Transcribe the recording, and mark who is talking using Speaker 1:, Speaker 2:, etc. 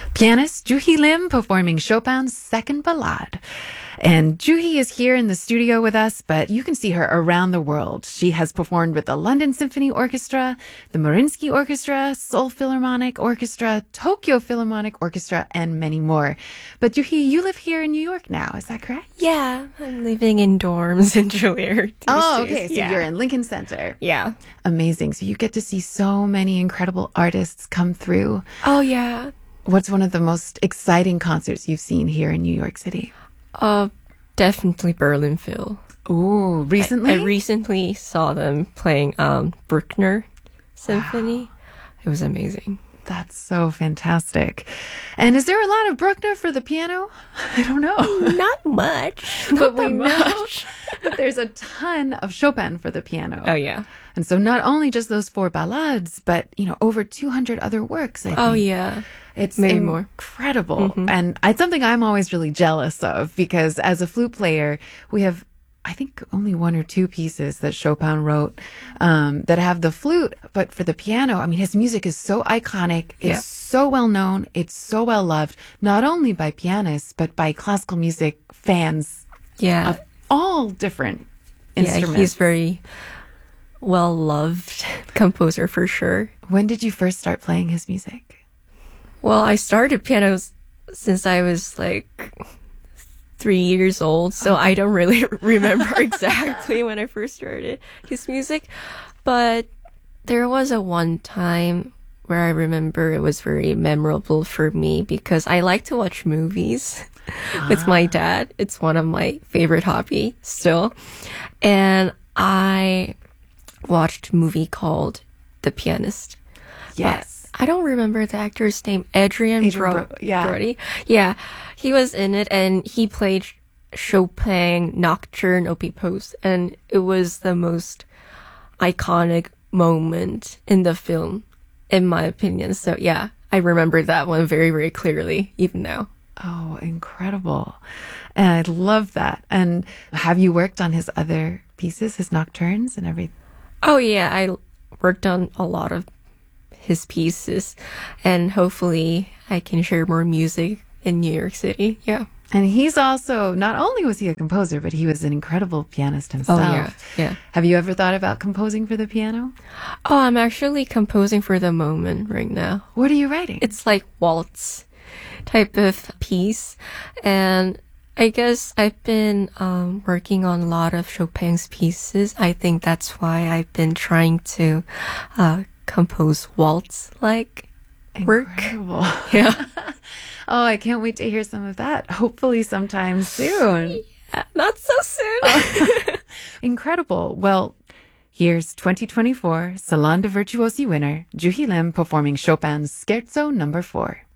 Speaker 1: Pianist Joo-hee Lim performing Chopin's Second Ballade. And Joo-hee is here in the studio with us, but you can see her around the world. She has performed with the London Symphony Orchestra, the Mariinsky Orchestra, Seoul Philharmonic Orchestra, Tokyo Philharmonic Orchestra, and many more. But Joo-hee, you live here in New York now, is that correct?
Speaker 2: Yeah, I'm living in dorms in Juilliard.
Speaker 1: Oh, okay. So you're in Lincoln Center.
Speaker 2: Yeah.
Speaker 1: Amazing. So you get to see so many incredible artists come through.
Speaker 2: Oh, yeah.
Speaker 1: What's one of the most exciting concerts you've seen here in New York City?
Speaker 2: Definitely Berlin Phil.
Speaker 1: Ooh, recently?
Speaker 2: I recently saw them playing Bruckner Symphony. Wow. It was amazing.
Speaker 1: That's so fantastic. And is there a lot of Bruckner for the piano? I don't know.
Speaker 2: Not much.
Speaker 1: But we know that there's a ton of Chopin for the piano.
Speaker 2: Oh, yeah.
Speaker 1: And so not only just those 4 ballades, but, over 200 other works, I think.
Speaker 2: Oh, yeah.
Speaker 1: It's
Speaker 2: maybe
Speaker 1: incredible.
Speaker 2: More. Mm-hmm.
Speaker 1: And it's something I'm always really jealous of because as a flute player, we have, I think, only 1 or 2 pieces that Chopin wrote that have the flute. But for the piano, his music is so iconic. It's so well known. It's so well loved, not only by pianists, but by classical music fans of all different instruments.
Speaker 2: Yeah, he's very well-loved composer for sure.
Speaker 1: When did you first start playing his music?
Speaker 2: Well, I started piano since I was 3 years old, so I don't really remember exactly when I first started his music. But there was a one time where I remember it was very memorable for me because I like to watch movies with my dad. It's one of my favorite hobby still. And I watched a movie called The Pianist.
Speaker 1: Yes.
Speaker 2: I don't remember the actor's name. Adrian Brody. Yeah. He was in it and he played Chopin Nocturne Op. Post, and it was the most iconic moment in the film, in my opinion. So yeah, I remember that one very, very clearly, even now.
Speaker 1: Oh, incredible. And I love that. And have you worked on his other pieces, his nocturnes and everything?
Speaker 2: Oh yeah, I worked on a lot of his pieces, and hopefully I can share more music in New York City. Yeah.
Speaker 1: And he's also, not only was he a composer, but he was an incredible pianist himself.
Speaker 2: Oh, yeah.
Speaker 1: Have you ever thought about composing for the piano?
Speaker 2: Oh, I'm actually composing for the moment right now.
Speaker 1: What are you writing?
Speaker 2: It's like waltz type of piece. And I guess I've been working on a lot of Chopin's pieces. I think that's why I've been trying to compose waltz-like work.
Speaker 1: Incredible.
Speaker 2: Yeah.
Speaker 1: Oh, I can't wait to hear some of that. Hopefully sometime soon.
Speaker 2: Yeah, not so soon.
Speaker 1: Incredible. Well, here's 2024 Salon de Virtuosi winner, Joo-hee Lim performing Chopin's Scherzo No. 4.